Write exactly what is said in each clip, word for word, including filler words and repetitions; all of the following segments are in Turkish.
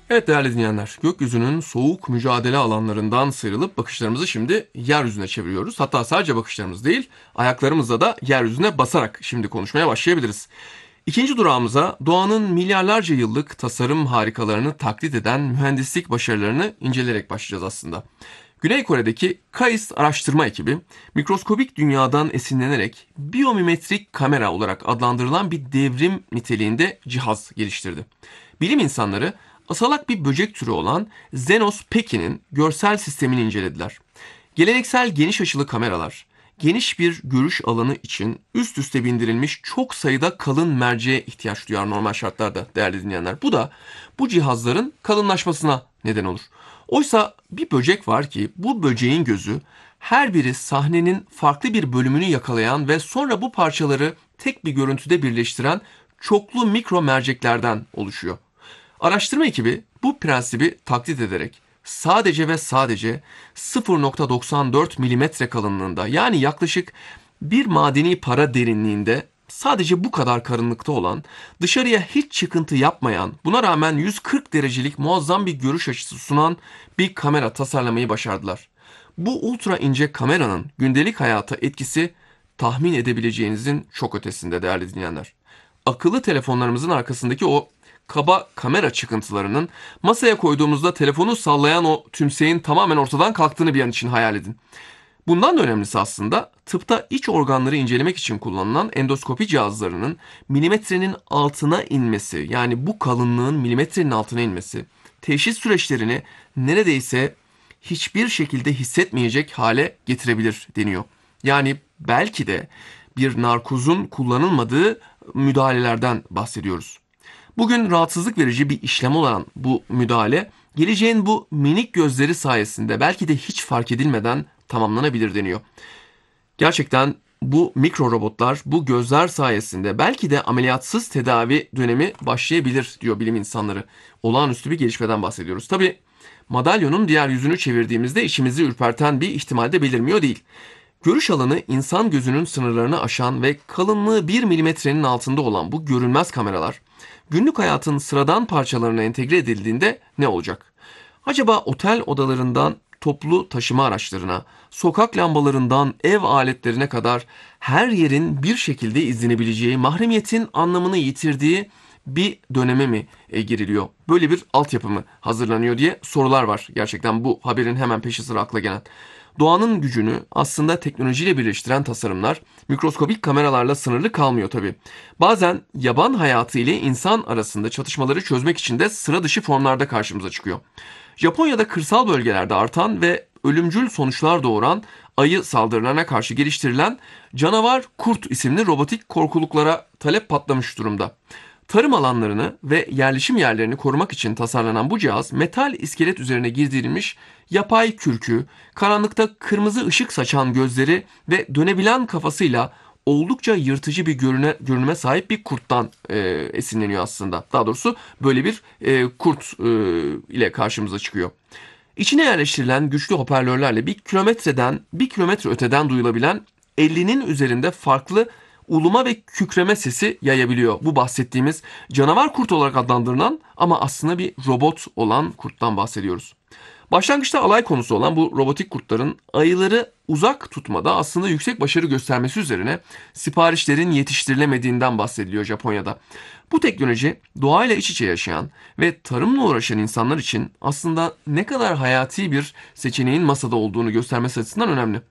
Evet değerli dinleyenler, gökyüzünün soğuk mücadele alanlarından sıyrılıp bakışlarımızı şimdi yeryüzüne çeviriyoruz. Hatta sadece bakışlarımız değil, ayaklarımızla da yeryüzüne basarak şimdi konuşmaya başlayabiliriz. İkinci durağımıza doğanın milyarlarca yıllık tasarım harikalarını taklit eden mühendislik başarılarını inceleyerek başlayacağız aslında. Güney Kore'deki KAIST araştırma ekibi, mikroskobik dünyadan esinlenerek biyomimetrik kamera olarak adlandırılan bir devrim niteliğinde cihaz geliştirdi. Bilim insanları asalak bir böcek türü olan Xenos Peki'nin görsel sistemini incelediler. Geleneksel geniş açılı kameralar, geniş bir görüş alanı için üst üste bindirilmiş çok sayıda kalın merceğe ihtiyaç duyar normal şartlarda değerli dinleyenler. Bu da bu cihazların kalınlaşmasına neden olur. Oysa bir böcek var ki bu böceğin gözü her biri sahnenin farklı bir bölümünü yakalayan ve sonra bu parçaları tek bir görüntüde birleştiren çoklu mikro merceklerden oluşuyor. Araştırma ekibi bu prensibi taklit ederek sadece ve sadece sıfır nokta doksan dört milimetre kalınlığında yani yaklaşık bir madeni para derinliğinde sadece bu kadar kalınlıkta olan, dışarıya hiç çıkıntı yapmayan, buna rağmen yüz kırk derecelik muazzam bir görüş açısı sunan bir kamera tasarlamayı başardılar. Bu ultra ince kameranın gündelik hayata etkisi tahmin edebileceğinizin çok ötesinde değerli dinleyenler. Akıllı telefonlarımızın arkasındaki o kaba kamera çıkıntılarının masaya koyduğumuzda telefonu sallayan o tümseyin tamamen ortadan kalktığını bir an için hayal edin. Bundan da önemlisi aslında tıpta iç organları incelemek için kullanılan endoskopi cihazlarının milimetrenin altına inmesi, yani bu kalınlığın milimetrenin altına inmesi teşhis süreçlerini neredeyse hiçbir şekilde hissetmeyecek hale getirebilir deniyor. Yani belki de bir narkozun kullanılmadığı müdahalelerden bahsediyoruz. Bugün rahatsızlık verici bir işlem olan bu müdahale, geleceğin bu minik gözleri sayesinde belki de hiç fark edilmeden tamamlanabilir deniyor. Gerçekten bu mikro robotlar bu gözler sayesinde belki de ameliyatsız tedavi dönemi başlayabilir diyor bilim insanları. Olağanüstü bir gelişmeden bahsediyoruz. Tabii madalyonun diğer yüzünü çevirdiğimizde içimizi ürperten bir ihtimal de belirmiyor değil. Görüş alanı insan gözünün sınırlarını aşan ve kalınlığı bir milimetrenin altında olan bu görünmez kameralar günlük hayatın sıradan parçalarına entegre edildiğinde ne olacak? Acaba otel odalarından toplu taşıma araçlarına, sokak lambalarından ev aletlerine kadar her yerin bir şekilde izlenebileceği, mahremiyetin anlamını yitirdiği bir döneme mi e, giriliyor? Böyle bir altyapı mı hazırlanıyor diye sorular var. Gerçekten bu haberin hemen peşi sıra akla gelen. Doğanın gücünü aslında teknolojiyle birleştiren tasarımlar mikroskobik kameralarla sınırlı kalmıyor tabii. Bazen yaban hayatı ile insan arasında çatışmaları çözmek için de sıra dışı formlarda karşımıza çıkıyor. Japonya'da kırsal bölgelerde artan ve ölümcül sonuçlar doğuran ayı saldırılarına karşı geliştirilen canavar kurt isimli robotik korkuluklara talep patlamış durumda. Tarım alanlarını ve yerleşim yerlerini korumak için tasarlanan bu cihaz metal iskelet üzerine girdirilmiş yapay kürkü, karanlıkta kırmızı ışık saçan gözleri ve dönebilen kafasıyla oldukça yırtıcı bir görüne, görünüme sahip bir kurttan e, esinleniyor aslında. Daha doğrusu böyle bir e, kurt e, ile karşımıza çıkıyor. İçine yerleştirilen güçlü hoparlörlerle bir kilometreden bir kilometre öteden duyulabilen ellinin üzerinde farklı uluma ve kükreme sesi yayabiliyor. Bu bahsettiğimiz canavar kurt olarak adlandırılan ama aslında bir robot olan kurttan bahsediyoruz. Başlangıçta alay konusu olan bu robotik kurtların ayıları uzak tutmada aslında yüksek başarı göstermesi üzerine siparişlerin yetiştirilemediğinden bahsediliyor Japonya'da. Bu teknoloji doğayla iç içe yaşayan ve tarımla uğraşan insanlar için aslında ne kadar hayati bir seçeneğin masada olduğunu göstermesi açısından önemli.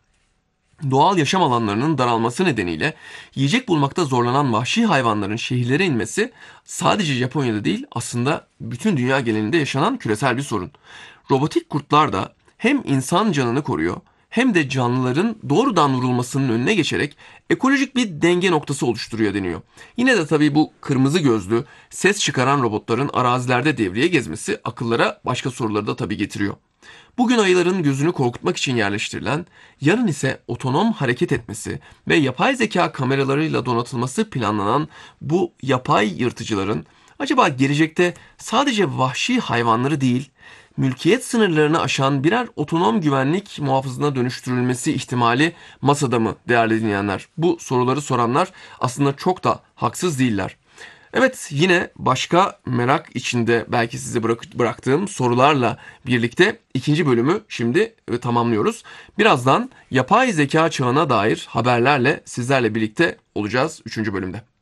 Doğal yaşam alanlarının daralması nedeniyle yiyecek bulmakta zorlanan vahşi hayvanların şehirlere inmesi sadece Japonya'da değil aslında bütün dünya genelinde yaşanan küresel bir sorun. Robotik kurtlar da hem insan canını koruyor hem de canlıların doğrudan vurulmasının önüne geçerek ekolojik bir denge noktası oluşturuyor deniyor. Yine de tabii bu kırmızı gözlü ses çıkaran robotların arazilerde devreye gezmesi akıllara başka soruları da tabii getiriyor. Bugün ayıların gözünü korkutmak için yerleştirilen, yarın ise otonom hareket etmesi ve yapay zeka kameralarıyla donatılması planlanan bu yapay yırtıcıların acaba gelecekte sadece vahşi hayvanları değil, mülkiyet sınırlarını aşan birer otonom güvenlik muhafızına dönüştürülmesi ihtimali masada mı değerli dinleyenler? Bu soruları soranlar aslında çok da haksız değiller. Evet, yine başka merak içinde belki size bırak- bıraktığım sorularla birlikte ikinci bölümü şimdi e, tamamlıyoruz. Birazdan yapay zeka çağına dair haberlerle sizlerle birlikte olacağız üçüncü bölümde.